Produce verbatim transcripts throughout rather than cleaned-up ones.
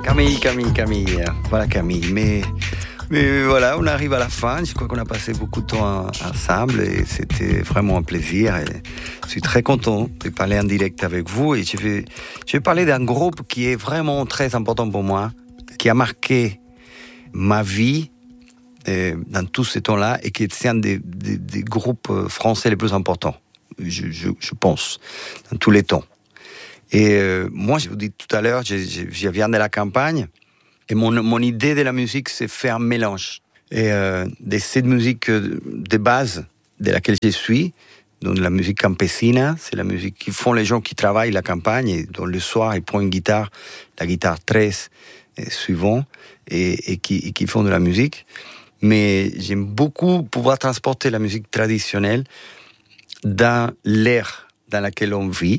Camille, Camille, Camille. Voilà Camille. Mais, mais voilà, on arrive à la fin. Je crois qu'on a passé beaucoup de temps ensemble et c'était vraiment un plaisir. Et je suis très content de parler en direct avec vous. Et je vais, je vais parler d'un groupe qui est vraiment très important pour moi, qui a marqué ma vie euh, dans tous ces temps-là et qui est un des, des, des groupes français les plus importants, je, je, je pense, dans tous les temps. Et euh, moi, je vous dis tout à l'heure, je, je, je viens de la campagne, et mon, mon idée de la musique, c'est faire un mélange. Et euh, de cette musique de base de laquelle je suis, donc la musique campesina, c'est la musique qui font les gens qui travaillent la campagne, et donc le soir, ils prennent une guitare, la guitare treize, et suivant, et, et, qui, et qui font de la musique. Mais j'aime beaucoup pouvoir transporter la musique traditionnelle dans l'ère dans laquelle on vit.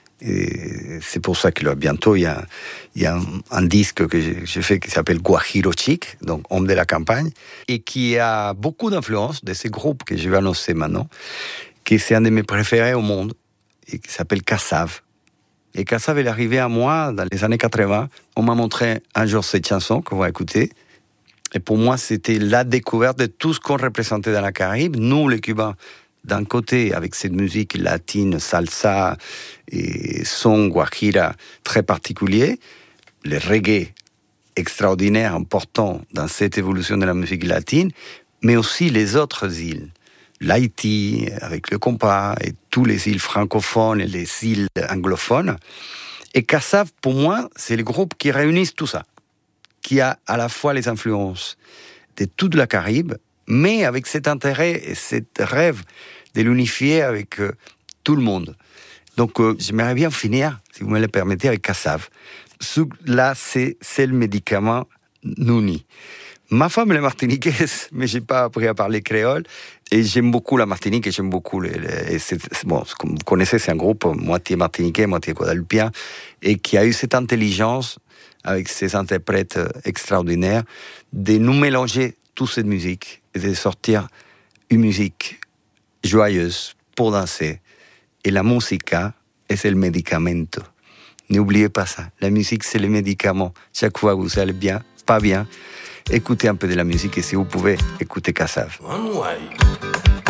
Et c'est pour ça que là, bientôt, il y a, il y a un, un disque que j'ai, j'ai fait qui s'appelle Guajiro Chic, donc Homme de la campagne, et qui a beaucoup d'influence de ces groupes que je vais annoncer maintenant, qui c'est un de mes préférés au monde, et qui s'appelle Kassav. Et Kassav est arrivé à moi dans les années quatre-vingts. On m'a montré un jour cette chanson qu'on va écouter. Et pour moi, c'était la découverte de tout ce qu'on représentait dans la Caraïbe. Nous, les Cubains, d'un côté, avec cette musique latine, salsa et son guajira très particulier, le reggae extraordinaire, important dans cette évolution de la musique latine, mais aussi les autres îles. L'Haïti, avec le compas, et tous les îles francophones et les îles anglophones. Et Kassav, pour moi, c'est le groupe qui réunit tout ça, qui a à la fois les influences de toute la Caraïbe, mais avec cet intérêt et cet rêve de l'unifier avec euh, tout le monde. Donc, euh, j'aimerais bien finir, si vous me le permettez, avec Kassav. Là, c'est, c'est le médicament Nouni. Ma femme est martiniquaise, mais j'ai pas appris à parler créole. Et j'aime beaucoup la Martinique et j'aime beaucoup les... les et c'est, c'est, bon, comme vous connaissez, c'est un groupe moitié martiniquais, moitié guadeloupéen, et qui a eu cette intelligence, avec ses interprètes extraordinaires, de nous mélanger toute cette musique et de sortir une musique joyeuse pour danser. Et la musica es el medicamento. N'oubliez pas ça. La musique, c'est le médicament. Chaque fois que vous allez bien, pas bien, écoutez un peu de la musique et si vous pouvez, écoutez Kassav. One way.